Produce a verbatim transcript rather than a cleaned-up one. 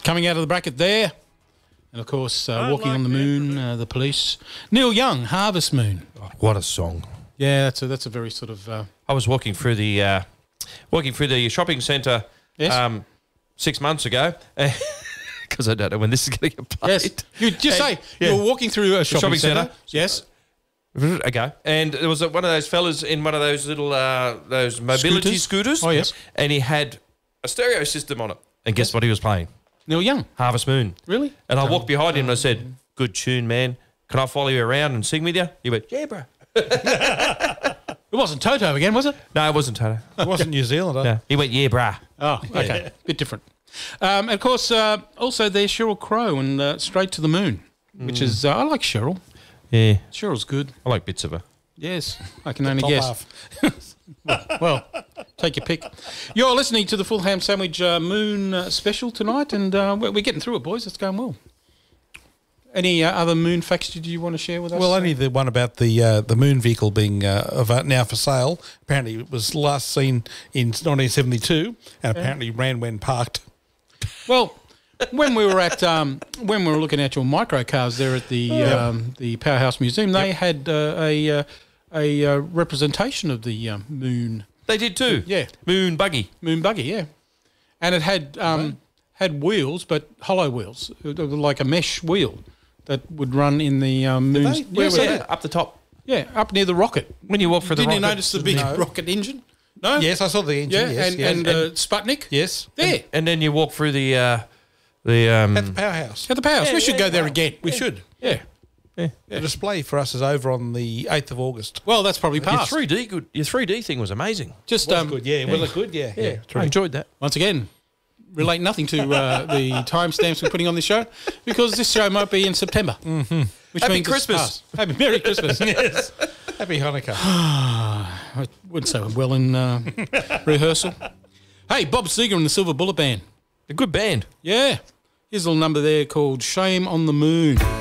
coming out of the bracket there. And, of course, uh, Walking like on the Moon, uh, The Police. Neil Young, Harvest Moon. Oh, what a song. Yeah, that's a, that's a very sort of... Uh, I was walking through the uh, walking through the shopping centre Yes. um, six months ago because I don't know when this is going to get played. yes. You just And- say yeah. you were walking through a shopping, shopping centre. centre. Yes. Okay, and there was a, one of those fellas in one of those little uh, those mobility Scooters? scooters. Oh, yes. And he had a stereo system on it. And guess what he was playing? Neil Young. Harvest Moon. Really? And I walked behind him and I said, "Good tune, man. Can I follow you around and sing with you?" He went, "Yeah, bro." It wasn't Toto again, was it? No, it wasn't Toto. It wasn't New Zealand. Huh? No, he went, "Yeah, brah." Oh, okay. Bit different. Um, and of course, uh, also there's Sheryl Crow and uh, Straight to the Moon, which is, uh, I like Sheryl. Yeah, Cheryl's good. I like bits of her. Yes, I can only Top guess. half. Well, take your pick. You're listening to the Full Ham Sandwich uh, Moon uh, special tonight, and uh, we're we're getting through it, boys. It's going well. Any uh, other moon facts did you want to share with us? Well, only the one about the uh, the moon vehicle being uh, av- now for sale. Apparently, it was last seen in nineteen seventy-two, and apparently ran when parked. Well, when we were at um, when we were looking at your micro cars there at the um, the Powerhouse Museum, they had uh, a uh, a uh, representation of the um, moon They did too. Yeah. Moon buggy. moon buggy, yeah, and it had um, had wheels, but hollow wheels, It was like a mesh wheel that would run in the um, moon's. they? Where Yes, was they that? Up the top. Yeah, up near the rocket. When you walk through the Didn't you rocket. notice the big No. rocket engine? No. Yes, I saw the engine. Yeah, yes, and yes. and, uh, Sputnik. yes, There And then you walk through the uh, the um, at the powerhouse. at the Powerhouse. Yeah, we should yeah, go there wow. again. We should. Yeah. The display for us is over on the eighth of August. Well, that's probably your past. three D good. Your three D thing was amazing. Just Was um, it good? Yeah, was it good? Yeah, yeah. I enjoyed that. once again, relate nothing to uh, the timestamps we're putting on this show because this show might be in September. Mm-hmm. Which Happy means it's Christmas. past. Happy Merry Christmas. yes. Happy Hanukkah. I wouldn't say well in uh, rehearsal. Hey, Bob Seger and the Silver Bullet Band. A good band. Yeah. Here's a little number there called Shame on the Moon.